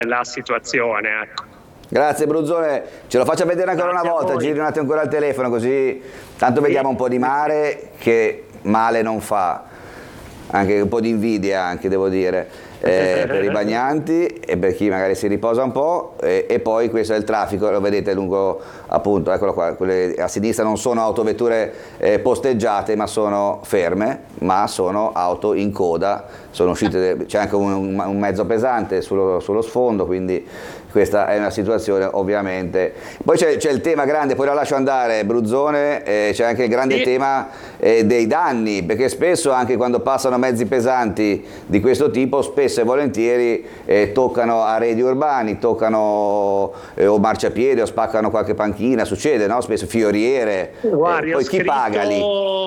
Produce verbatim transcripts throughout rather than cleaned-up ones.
la situazione, ecco. Grazie Bruzzone, ce lo faccia vedere ancora Grazie una volta, giri un attimo ancora il telefono così tanto vediamo un po' di mare che male non fa, anche un po' di invidia anche devo dire, eh, per i bagnanti e per chi magari si riposa un po' e, e poi questo è il traffico, lo vedete lungo appunto, eccolo qua, quelle a sinistra non sono autovetture eh, posteggiate ma sono ferme, ma sono auto in coda, sono uscite, c'è anche un, un mezzo pesante sullo, sullo sfondo, quindi questa è una situazione ovviamente. Poi c'è il tema grande, poi la lascio andare Bruzzone, eh, c'è anche il grande sì. tema eh, dei danni, perché spesso anche quando passano mezzi pesanti di questo tipo, spesso e volentieri eh, toccano arredi urbani, toccano eh, o marciapiedi o spaccano qualche panchina, succede, no? Spesso fioriere, Guardi, eh, poi ho chi scritto, paga lì?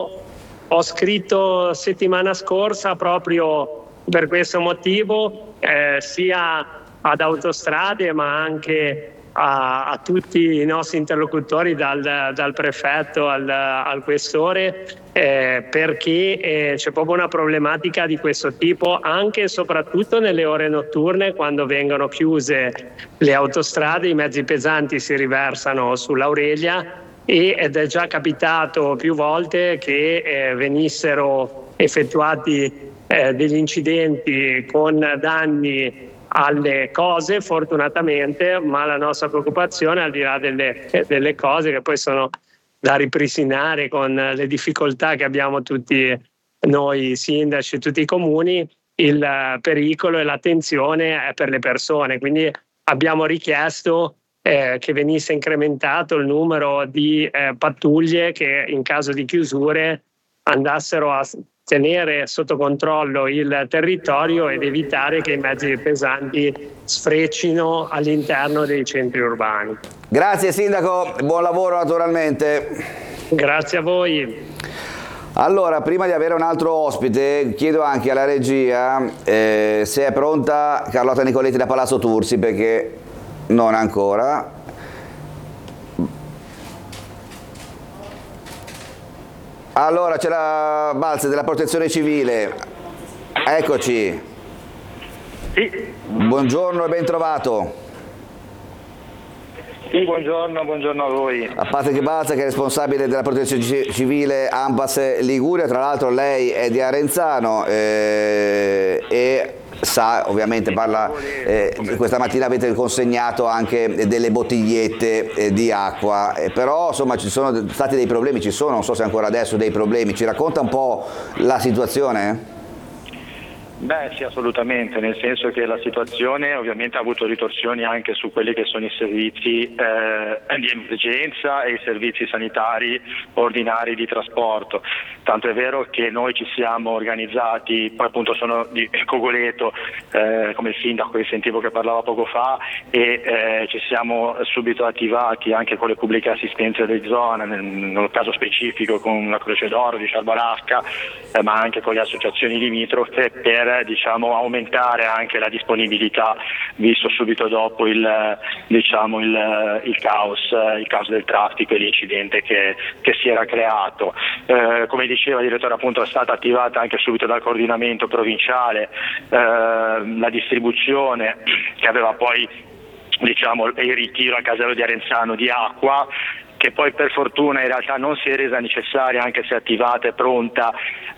Ho scritto settimana scorsa proprio per questo motivo, eh, sia ad Autostrade ma anche a, a tutti i nostri interlocutori dal, dal prefetto al, al questore, eh, perché eh, c'è proprio una problematica di questo tipo anche e soprattutto nelle ore notturne, quando vengono chiuse le autostrade, i mezzi pesanti si riversano sull'Aurelia ed è già capitato più volte che eh, venissero effettuati eh, degli incidenti con danni alle cose fortunatamente, ma la nostra preoccupazione, al di là delle, delle cose che poi sono da ripristinare con le difficoltà che abbiamo tutti noi sindaci, tutti i comuni, il pericolo e l'attenzione è per le persone, quindi abbiamo richiesto eh, che venisse incrementato il numero di eh, pattuglie che in caso di chiusure andassero a tenere sotto controllo il territorio ed evitare che i mezzi pesanti sfreccino all'interno dei centri urbani. Grazie Sindaco, buon lavoro naturalmente. Grazie a voi. Allora, prima di avere un altro ospite, chiedo anche alla regia eh, se è pronta Carlotta Nicoletti da Palazzo Tursi, perché non ancora. Allora, c'è la Balze della Protezione Civile, eccoci. Sì. Buongiorno e ben trovato. Sì, buongiorno, buongiorno a voi. A Patrick Balza, che è responsabile della Protezione Civile ANPAS Liguria, tra l'altro lei è di Arenzano eh, e sa, ovviamente parla, eh, questa mattina avete consegnato anche delle bottigliette eh, di acqua, eh, però insomma ci sono stati dei problemi, ci sono, non so se ancora adesso dei problemi, ci racconta un po' la situazione? Beh sì, assolutamente, nel senso che la situazione ovviamente ha avuto ritorsioni anche su quelli che sono i servizi eh, di emergenza e i servizi sanitari ordinari di trasporto. Tanto è vero che noi ci siamo organizzati, poi appunto sono di Cogoleto, eh, come il sindaco che sentivo che parlava poco fa, e eh, ci siamo subito attivati anche con le pubbliche assistenze di zona, nel, nel caso specifico con la Croce d'Oro di Scialbarasca, eh, ma anche con le associazioni limitrofe per diciamo aumentare anche la disponibilità, visto subito dopo il diciamo il, il caos il caos del traffico e l'incidente che, che si era creato. Eh, come diceva il direttore, appunto è stata attivata anche subito dal coordinamento provinciale eh, la distribuzione che aveva poi diciamo il ritiro al casello di Arenzano di acqua, che poi per fortuna in realtà non si è resa necessaria, anche se attivata e pronta,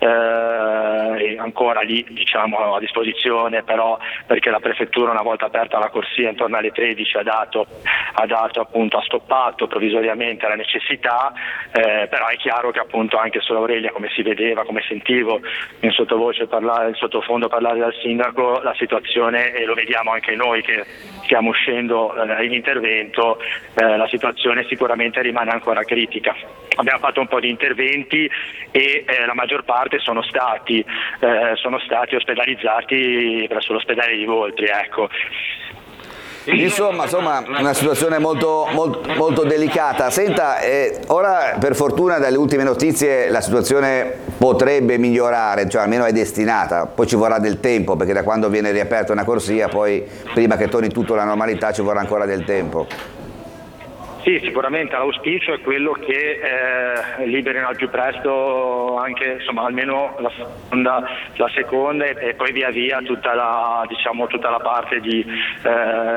eh, ancora lì diciamo a disposizione, però perché la prefettura, una volta aperta la corsia intorno alle tredici, ha dato, ha dato appunto ha stoppato provvisoriamente la necessità, eh, però è chiaro che appunto anche sull'Aurelia, come si vedeva, come sentivo in sottovoce parlare, in sottofondo parlare dal sindaco, la situazione, e lo vediamo anche noi che stiamo uscendo eh, in intervento, eh, la situazione sicuramente rimane ancora critica. Abbiamo fatto un po' di interventi e eh, la maggior parte sono stati, eh, sono stati ospedalizzati presso l'ospedale di Voltri, ecco. Insomma, insomma, una situazione molto, molto, molto delicata. Senta, eh, ora per fortuna dalle ultime notizie la situazione potrebbe migliorare, cioè almeno è destinata, poi ci vorrà del tempo, perché da quando viene riaperta una corsia, poi prima che torni tutto alla normalità ci vorrà ancora del tempo. Sì, sicuramente l'auspicio è quello che eh, liberino al più presto anche, insomma, almeno la seconda, la seconda e, e poi via via tutta la, diciamo, tutta la parte di eh,